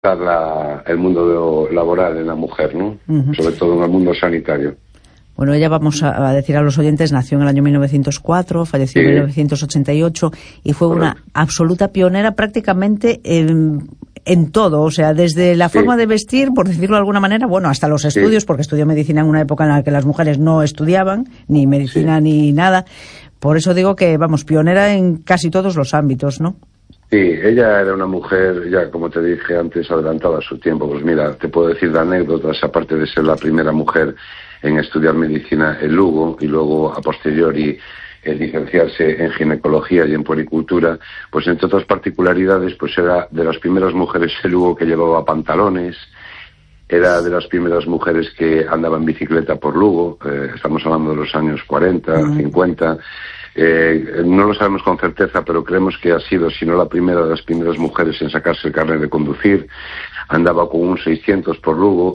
el mundo laboral en la mujer, ¿no? Sobre todo en el mundo sanitario. Bueno, ella, vamos a decir a los oyentes, nació en el año 1904, falleció en 1988 y fue una absoluta pionera prácticamente en todo, o sea, desde la forma de vestir, por decirlo de alguna manera, bueno, hasta los estudios, porque estudió medicina en una época en la que las mujeres no estudiaban, ni medicina ni nada. Por eso digo que, vamos, pionera en casi todos los ámbitos, ¿no? Sí, ella era una mujer, ya como te dije antes, adelantada a su tiempo. Pues mira, te puedo decir de anécdotas, aparte de ser la primera mujer en estudiar medicina en Lugo y luego a posteriori licenciarse en ginecología y en puericultura, pues entre otras particularidades, pues era de las primeras mujeres en Lugo que llevaba pantalones, era de las primeras mujeres que andaba en bicicleta por Lugo, estamos hablando de los años 40, 50, no lo sabemos con certeza, pero creemos que ha sido, si no la primera, de las primeras mujeres en sacarse el carnet de conducir. Andaba con un 600 por Lugo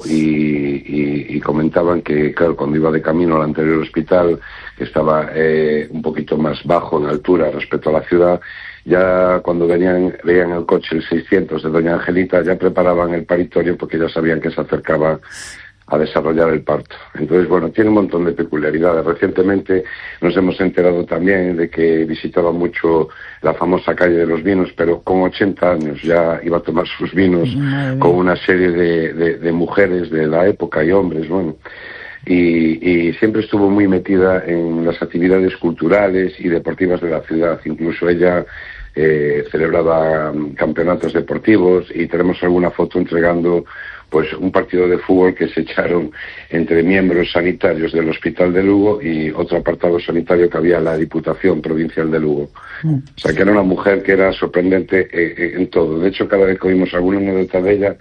y comentaban que, claro, cuando iba de camino al anterior hospital, que estaba un poquito más bajo en altura respecto a la ciudad, ya cuando veían el coche el 600 de doña Angelita, ya preparaban el paritorio porque ya sabían que se acercaba a desarrollar el parto. Entonces, bueno, tiene un montón de peculiaridades. Recientemente nos hemos enterado también de que visitaba mucho la famosa calle de los vinos, pero con 80 años ya iba a tomar sus vinos con una serie de mujeres de la época y hombres, bueno. Y siempre estuvo muy metida en las actividades culturales y deportivas de la ciudad. Incluso ella celebraba campeonatos deportivos y tenemos alguna foto entregando pues un partido de fútbol que se echaron entre miembros sanitarios del Hospital de Lugo y otro apartado sanitario que había en la Diputación Provincial de Lugo. O sea, que era una mujer que era sorprendente en todo. De hecho, cada vez que oímos alguna anécdota de ella,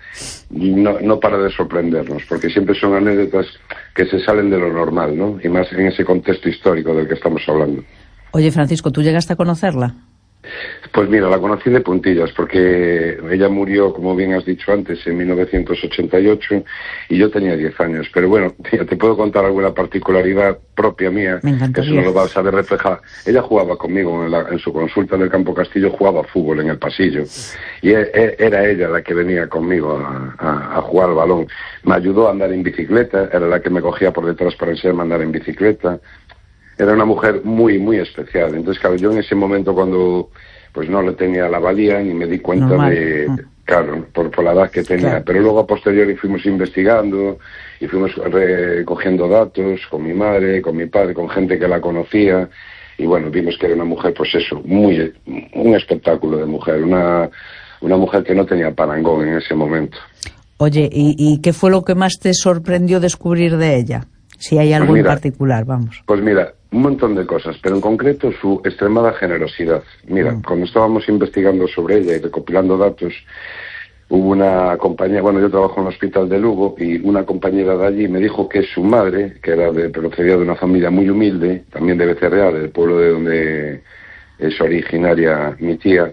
no para de sorprendernos, porque siempre son anécdotas que se salen de lo normal, ¿no? Y más en ese contexto histórico del que estamos hablando. Oye, Francisco, ¿tú llegaste a conocerla? Pues mira, la conocí de puntillas porque ella murió, como bien has dicho antes, en 1988 y yo tenía 10 años. Pero bueno, te puedo contar alguna particularidad propia mía, que eso no lo vas a ver reflejada. Ella jugaba conmigo en su consulta del Campo Castillo, jugaba fútbol en el pasillo y era ella la que venía conmigo a jugar al balón. Me ayudó a andar en bicicleta, era la que me cogía por detrás para enseñarme a andar en bicicleta. Era una mujer muy, muy especial. Entonces, claro, yo en ese momento cuando pues no le tenía la valía ni me di cuenta claro, por la edad que tenía. Claro. Pero luego a posteriori fuimos investigando y fuimos recogiendo datos con mi madre, con mi padre, con gente que la conocía. Y bueno, vimos que era una mujer, pues eso, un espectáculo de mujer, una mujer que no tenía parangón en ese momento. Oye, ¿y qué fue lo que más te sorprendió descubrir de ella? Si hay algo en particular, vamos. Pues mira, un montón de cosas, pero en concreto su extremada generosidad. Mira, cuando estábamos investigando sobre ella y recopilando datos, hubo una compañera, bueno, yo trabajo en el Hospital de Lugo, y una compañera de allí me dijo que su madre, que procedía de una familia muy humilde, también de Becerreal, del pueblo de donde es originaria mi tía,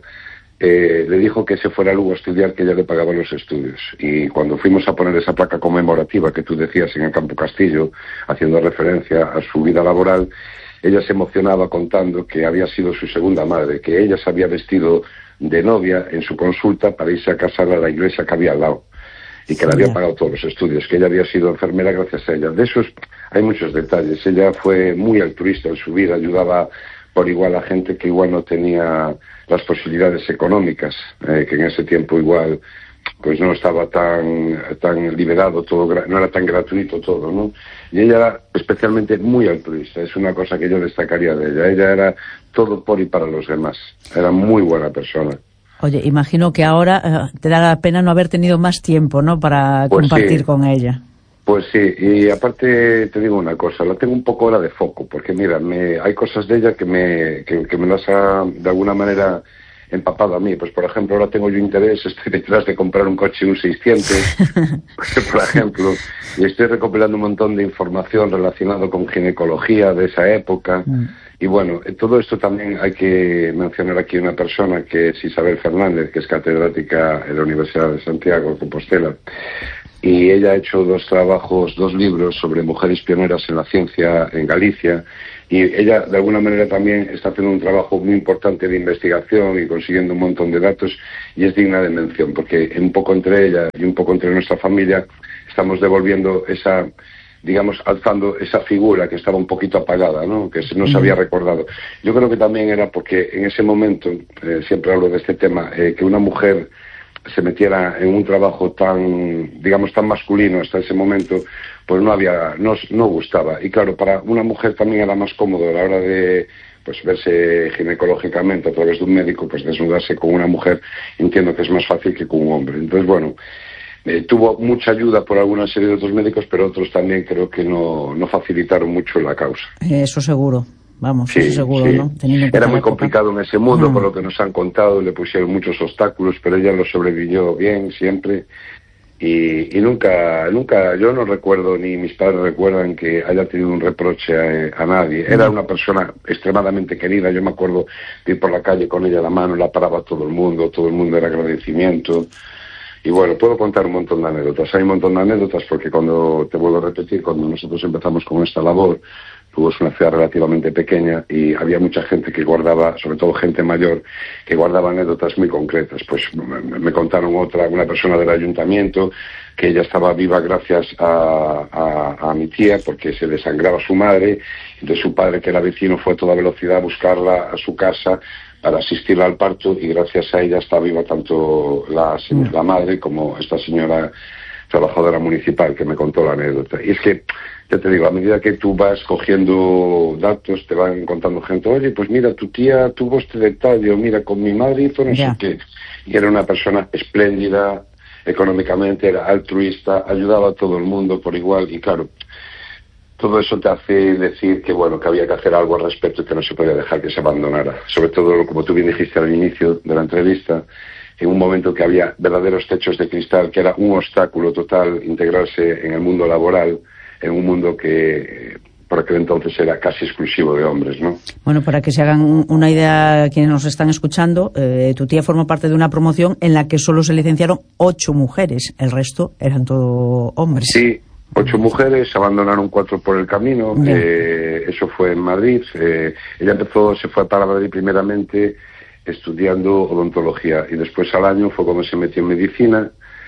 le dijo que se fuera a Lugo a estudiar, que ella le pagaba los estudios. Y cuando fuimos a poner esa placa conmemorativa que tú decías en el Campo Castillo, haciendo referencia a su vida laboral, ella se emocionaba contando que había sido su segunda madre, que ella se había vestido de novia en su consulta para irse a casar a la iglesia que había al lado y que le había pagado todos los estudios, que ella había sido enfermera gracias a ella. De esos hay muchos detalles. Ella fue muy altruista en su vida, ayudaba por igual a gente que igual no tenía las posibilidades económicas, que en ese tiempo igual pues no estaba tan liberado todo, no era tan gratuito todo, ¿no? Y ella era especialmente muy altruista, es una cosa que yo destacaría de ella. Ella era todo por y para los demás, era muy buena persona. Oye, imagino que ahora te da la pena no haber tenido más tiempo, ¿no?, para compartir con ella. Pues sí, y aparte te digo una cosa, la tengo un poco ahora de foco, porque mira, hay cosas de ella que me las ha de alguna manera empapado a mí. Pues por ejemplo, ahora tengo yo interés, estoy detrás de comprar un coche, un 600, por ejemplo, y estoy recopilando un montón de información relacionada con ginecología de esa época. Y bueno, todo esto también hay que mencionar aquí una persona que es Isabel Fernández, que es catedrática en la Universidad de Santiago de Compostela. y ella ha hecho 2 libros sobre mujeres pioneras en la ciencia en Galicia, y ella de alguna manera también está haciendo un trabajo muy importante de investigación y consiguiendo un montón de datos, y es digna de mención, porque un poco entre ella y un poco entre nuestra familia estamos devolviendo esa, digamos, alzando esa figura que estaba un poquito apagada, ¿no? Que no se había recordado. Yo creo que también era porque en ese momento, siempre hablo de este tema, que una mujer se metiera en un trabajo tan, digamos, tan masculino hasta ese momento, pues no gustaba. Y claro, para una mujer también era más cómodo a la hora de pues verse ginecológicamente a través de un médico, pues desnudarse con una mujer, entiendo que es más fácil que con un hombre. Entonces, bueno, tuvo mucha ayuda por alguna serie de otros médicos, pero otros también creo que no facilitaron mucho la causa. Eso seguro. Vamos, sí, eso seguro, sí. ¿no? Era muy complicado en ese mundo, por lo que nos han contado, le pusieron muchos obstáculos, pero ella lo sobrevivió bien siempre, y nunca, yo no recuerdo, ni mis padres recuerdan que haya tenido un reproche a nadie. Era una persona extremadamente querida, yo me acuerdo de ir por la calle con ella a la mano, la paraba a todo el mundo era agradecimiento. Y bueno, puedo contar un montón de anécdotas. Hay un montón de anécdotas porque cuando nosotros empezamos con esta labor, Lugo es una ciudad relativamente pequeña y había mucha gente que guardaba, sobre todo gente mayor, que guardaba anécdotas muy concretas. Pues me contaron una persona del ayuntamiento, que ella estaba viva gracias a mi tía porque se le sangraba su madre. Entonces su padre, que era vecino, fue a toda velocidad a buscarla a su casa para asistirla al parto, y gracias a ella está viva tanto la madre como esta señora trabajadora municipal que me contó la anécdota. Y es que, ya te digo, a medida que tú vas cogiendo datos, te van contando gente, oye, pues mira, tu tía tuvo este detalle, o mira, con mi madre hizo no sé qué. Y era una persona espléndida, económicamente, era altruista, ayudaba a todo el mundo por igual, y claro, todo eso te hace decir que, bueno, que había que hacer algo al respecto y que no se podía dejar que se abandonara. Sobre todo, como tú bien dijiste al inicio de la entrevista, en un momento que había verdaderos techos de cristal, que era un obstáculo total integrarse en el mundo laboral, en un mundo que por aquel entonces era casi exclusivo de hombres, ¿no? Bueno, para que se hagan una idea quienes nos están escuchando, tu tía formó parte de una promoción en la que solo se licenciaron 8 mujeres, el resto eran todo hombres. Sí. 8 mujeres, abandonaron 4 por el camino, eso fue en Madrid. Ella se fue para Madrid primeramente estudiando odontología, y después al año fue cuando se metió en medicina,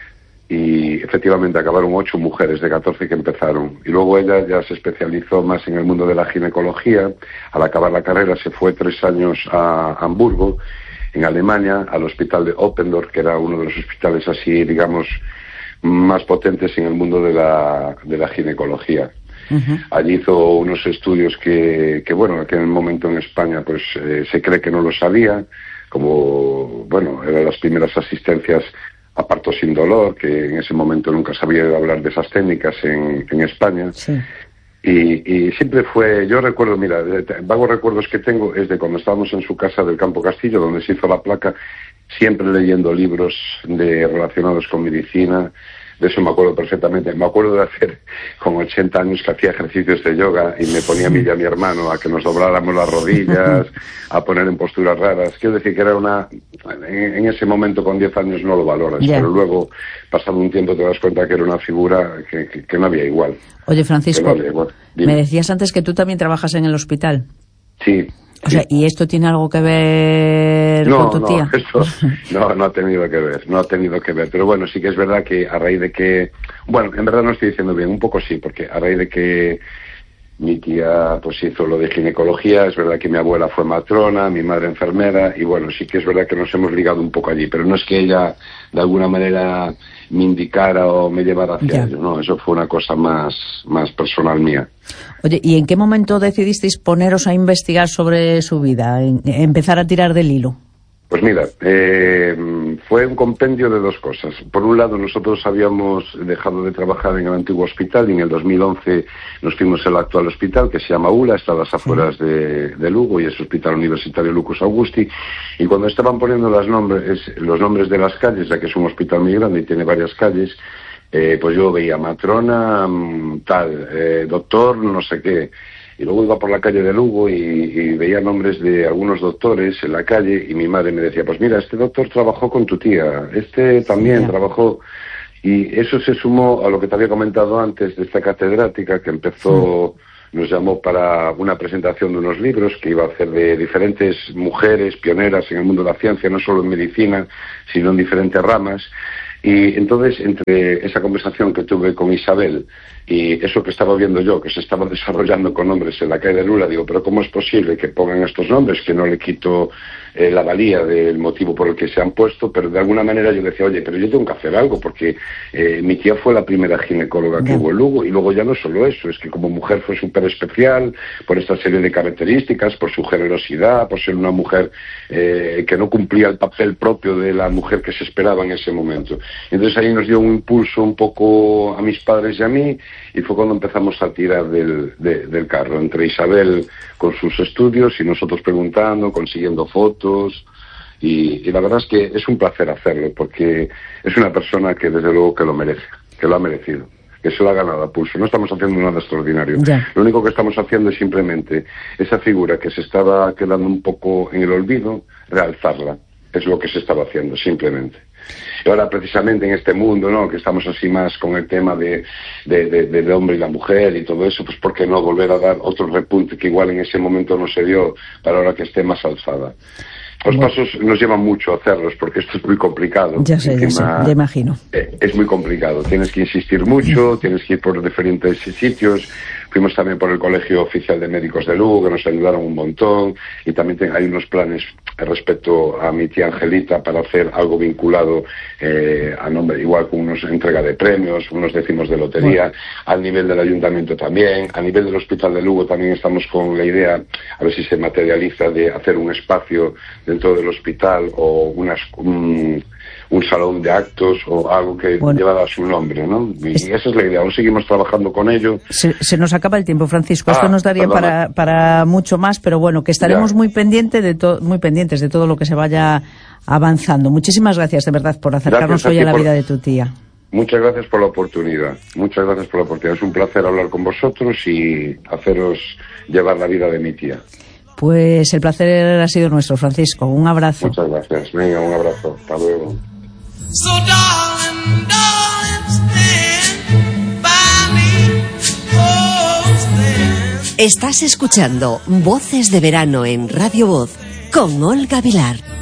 y efectivamente acabaron 8 mujeres de 14 que empezaron. Y luego ella ya se especializó más en el mundo de la ginecología. Al acabar la carrera se fue 3 años a Hamburgo, en Alemania, al hospital de Oppendorf, que era uno de los hospitales así, digamos, más potentes en el mundo de la ginecología. Uh-huh. Allí hizo unos estudios que bueno, que en el momento en España pues se cree que no lo sabía, como, bueno, eran las primeras asistencias a parto sin dolor, que en ese momento nunca se había oído hablar de esas técnicas en España. Sí. Y siempre fue, yo recuerdo, mira, vagos recuerdos que tengo es de cuando estábamos en su casa del Campo Castillo, donde se hizo la placa, siempre leyendo libros relacionados con medicina. De eso me acuerdo perfectamente. Me acuerdo de hacer, con 80 años, que hacía ejercicios de yoga y me ponía a mí y a mi hermano a que nos dobláramos las rodillas, a poner en posturas raras. Quiero decir que era en ese momento con 10 años no lo valoras, pero luego, pasado un tiempo, te das cuenta que era una figura que no había igual. Oye, Francisco, me decías antes que tú también trabajas en el hospital. Sí. O sea, ¿y esto tiene algo que ver con tu tía? No ha tenido que ver, pero bueno, sí que es verdad que a raíz de que, bueno, en verdad no estoy diciendo bien, un poco sí, porque a raíz de que mi tía pues hizo lo de ginecología, es verdad que mi abuela fue matrona, mi madre enfermera, y bueno, sí que es verdad que nos hemos ligado un poco allí, pero no es que ella de alguna manera me indicara o me llevara hacia ello, no, eso fue una cosa más personal mía. Oye, ¿y en qué momento decidisteis poneros a investigar sobre su vida, empezar a tirar del hilo? Pues mira, fue un compendio de 2 cosas. Por un lado, nosotros habíamos dejado de trabajar en el antiguo hospital y en el 2011 nos fuimos al actual hospital, que se llama ULA, está a las afueras de Lugo, y es Hospital Universitario Lucas Augusti. Y cuando estaban poniendo los nombres de las calles, ya que es un hospital muy grande y tiene varias calles, pues yo veía matrona, doctor, no sé qué. Y luego iba por la calle de Lugo y veía nombres de algunos doctores en la calle, y mi madre me decía, pues mira, este doctor trabajó con tu tía, este también trabajó. Y eso se sumó a lo que te había comentado antes de esta catedrática que empezó, nos llamó para una presentación de unos libros que iba a hacer de diferentes mujeres pioneras en el mundo de la ciencia, no solo en medicina, sino en diferentes ramas. Y entonces, entre esa conversación que tuve con Isabel y eso que estaba viendo yo, que se estaba desarrollando con nombres en la calle de Lula, digo, pero ¿cómo es posible que pongan estos nombres? Que no le quito la valía del motivo por el que se han puesto, pero de alguna manera yo decía, oye, pero yo tengo que hacer algo, porque mi tía fue la primera ginecóloga que hubo en Lugo, y luego ya no solo eso, es que como mujer fue súper especial, por esta serie de características, por su generosidad, por ser una mujer que no cumplía el papel propio de la mujer que se esperaba en ese momento. Entonces ahí nos dio un impulso un poco a mis padres y a mí, y fue cuando empezamos a tirar del carro, entre Isabel con sus estudios y nosotros preguntando, consiguiendo fotos, y la verdad es que es un placer hacerlo, porque es una persona que desde luego que lo merece, que lo ha merecido, que se lo ha ganado a pulso. No estamos haciendo nada extraordinario. Ya. Lo único que estamos haciendo es simplemente esa figura que se estaba quedando un poco en el olvido, realzarla. Es lo que se estaba haciendo, simplemente. Y ahora, precisamente en este mundo, ¿no?, que estamos así más con el tema del hombre y la mujer y todo eso, pues ¿por qué no volver a dar otro repunte que igual en ese momento no se dio, para ahora que esté más alzada? Los pasos nos llevan mucho a hacerlos, porque esto es muy complicado. Ya sé, ya imagino. Es muy complicado, tienes que insistir mucho, tienes que ir por diferentes sitios. Fuimos también por el Colegio Oficial de Médicos de Lugo, que nos ayudaron un montón, y también hay unos planes respecto a mi tía Angelita para hacer algo vinculado a nombre, igual con unos entrega de premios, unos décimos de lotería, al nivel del ayuntamiento también, a nivel del Hospital de Lugo también estamos con la idea, a ver si se materializa, de hacer un espacio dentro del hospital o un salón de actos o algo que llevara su nombre, ¿no? Y esa es la idea, aún seguimos trabajando con ello. Se nos acaba el tiempo, Francisco. Esto nos daría para mucho más, pero bueno, que estaremos muy pendientes de todo lo que se vaya avanzando. Muchísimas gracias, de verdad, por acercarnos hoy a la vida de tu tía. Muchas gracias por la oportunidad. Muchas gracias por la oportunidad. Es un placer hablar con vosotros y haceros llevar la vida de mi tía. Pues el placer ha sido nuestro, Francisco. Un abrazo. Muchas gracias. Venga, un abrazo. Hasta luego. So darling, stand by me, oh, stand. Estás escuchando Voces de Verano en Radio Voz con Olga Vilar.